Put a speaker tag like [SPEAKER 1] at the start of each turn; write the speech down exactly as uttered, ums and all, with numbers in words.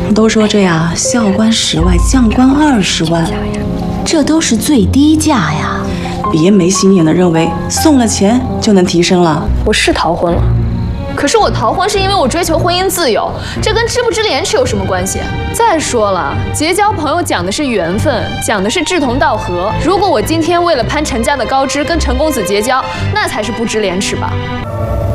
[SPEAKER 1] 都说这呀，校官十万，将官二十万，
[SPEAKER 2] 这都是最低价呀！
[SPEAKER 1] 别没心眼的认为送了钱就能提升了。
[SPEAKER 3] 我是逃婚了，可是我逃婚是因为我追求婚姻自由，这跟知不知廉耻有什么关系？再说了，结交朋友讲的是缘分，讲的是志同道合。如果我今天为了攀陈家的高枝跟陈公子结交，那才是不知廉耻吧。